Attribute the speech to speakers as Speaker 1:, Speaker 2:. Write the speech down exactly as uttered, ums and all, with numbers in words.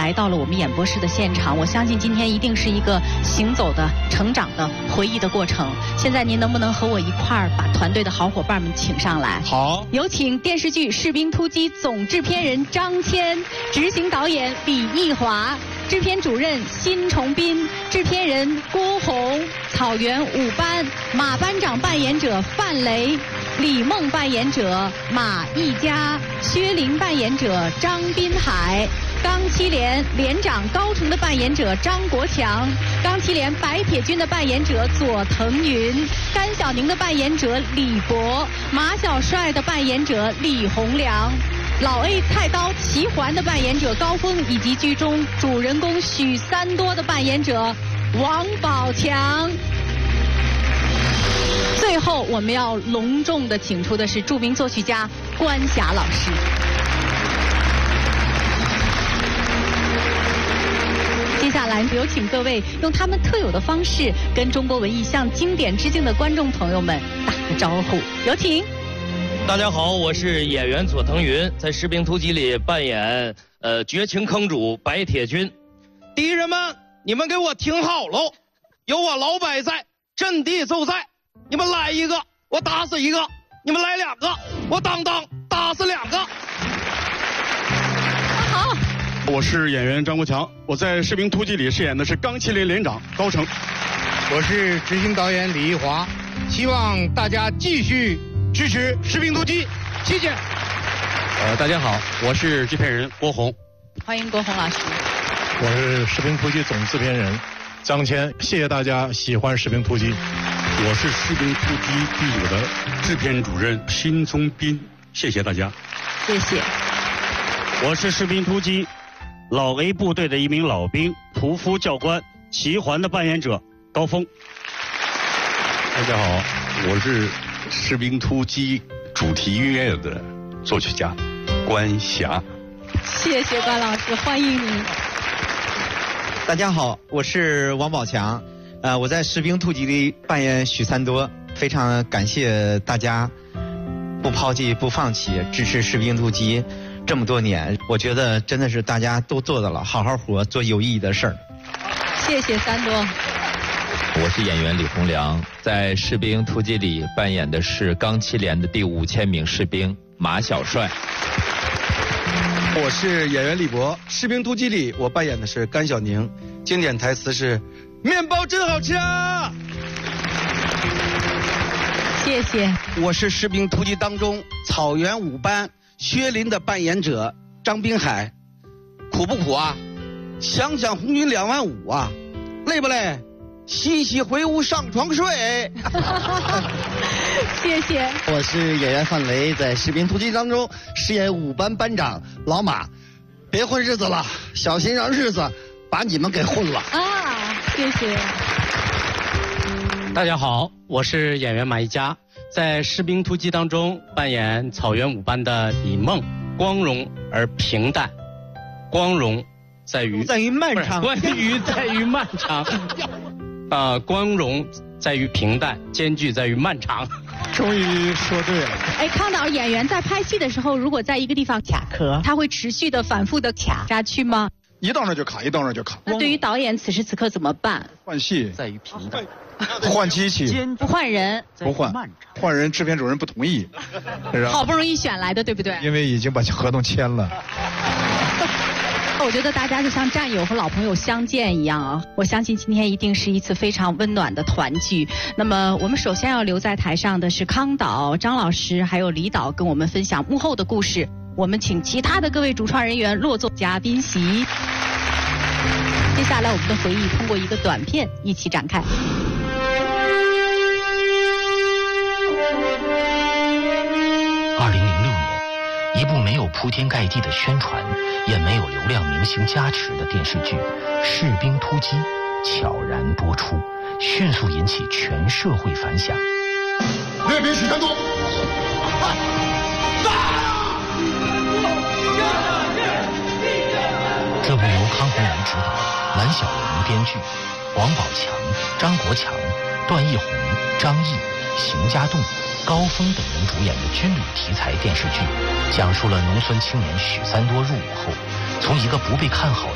Speaker 1: 来到了我们演播室的现场。我相信今天一定是一个行走的、成长的、回忆的过程。现在您能不能和我一块儿把团队的好伙伴们请上来？
Speaker 2: 好，
Speaker 1: 有请电视剧《士兵突击》总制片人张谦，执行导演李义华，制片主任辛崇斌，制片人郭红，草原五班马班长扮演者范雷，李梦扮演者马一佳，薛玲扮演者张滨海，钢七连连长高成的扮演者张国强，钢七连白铁军的扮演者左腾云，甘晓宁的扮演者李博，马小帅的扮演者李洪良，老 A 菜刀齐环的扮演者高峰，以及剧中主人公许三多的扮演者王宝强。最后我们要隆重地请出的是著名作曲家关霞老师。接下来有请各位用他们特有的方式跟中国文艺向经典致敬的观众朋友们打个招呼，有请。
Speaker 3: 大家好，我是演员左腾云，在《士兵突击》里扮演呃绝情坑主白铁军。敌人们，你们给我听好喽，有我老百在，阵地就在。你们来一个，我打死一个；你们来两个，我当当打死两个。
Speaker 1: 好，
Speaker 2: 我是演员张国强，我在《士兵突击》里饰演的是钢七连连长高成。
Speaker 4: 我是执行导演李一华，希望大家继续支持《士兵突击》，谢谢。
Speaker 2: 呃，大家好，我是制片人郭红。
Speaker 1: 欢迎郭红老师。
Speaker 5: 我是《士兵突击》总制片人张谦，谢谢大家喜欢《士兵突击》。
Speaker 2: 我是《士兵突击》剧组的制片主任辛崇斌，谢谢大家。
Speaker 1: 谢谢。
Speaker 6: 我是《士兵突击》老 A 部队的一名老兵，屠夫教官齐环的扮演者高峰。
Speaker 7: 大家好，我是《士兵突击》主题音乐的作曲家关霞。
Speaker 1: 谢谢关老师，欢迎您。
Speaker 8: 大家好，我是王宝强，呃，我在《士兵突击》里扮演许三多，非常感谢大家不抛弃不放弃支持《士兵突击》这么多年，我觉得真的是大家都做到了，好好活，做有意义的事儿。
Speaker 1: 谢谢三多。
Speaker 9: 我是演员李洪良，在《士兵突击》里扮演的是钢七连的第五千名士兵马小帅。
Speaker 10: 我是演员李博，《士兵突击》里我扮演的是甘晓宁，经典台词是“面包真好吃啊”。
Speaker 1: 谢谢。
Speaker 10: 我是《士兵突击》当中草原五班薛林的扮演者张滨海，苦不苦啊？想想红军两万五啊，累不累？洗洗回屋上床睡。
Speaker 1: 谢谢。
Speaker 11: 我是演员范雷，在《士兵突击》当中饰演五班班长老马。别混日子了，小心让日子把你们给混了
Speaker 1: 啊！谢谢。
Speaker 12: 大家好，我是演员马一佳，在《士兵突击》当中扮演草原五班的李梦，光荣而平淡，光荣在于
Speaker 8: 在于漫长，
Speaker 12: 关于在于漫长。啊、呃，光荣在于平淡，艰巨在于漫长。
Speaker 5: 终于说对了。
Speaker 1: 哎，康导，演员在拍戏的时候，如果在一个地方卡壳，他会持续的、反复的卡下去吗？
Speaker 5: 一到那就卡，一到那就卡。
Speaker 1: 那对于导演此时此刻怎么办？
Speaker 5: 换戏
Speaker 8: 在于平淡，
Speaker 5: 换机器，
Speaker 1: 不换人，
Speaker 5: 不换，换人，制片主任不同意。
Speaker 1: 好不容易选来的，对不对？
Speaker 5: 因为已经把合同签了。
Speaker 1: 我觉得大家就像战友和老朋友相见一样啊！我相信今天一定是一次非常温暖的团聚。那么我们首先要留在台上的是康导、张老师还有李导跟我们分享幕后的故事。我们请其他的各位主创人员落座嘉宾席。接下来我们的回忆通过一个短片一起展开。
Speaker 13: 二零零六年，一部没有铺天盖地的宣传，也没有流量明星加持的电视剧《士兵突击》悄然播出，迅速引起全社会反响。
Speaker 5: 列兵许三多，
Speaker 13: 这部由康洪然执导，蓝小龙编剧，王宝强、张国强、段奕宏、张译、邢家栋、高峰等人主演的军旅题材电视剧，讲述了农村青年许三多入伍后，从一个不被看好的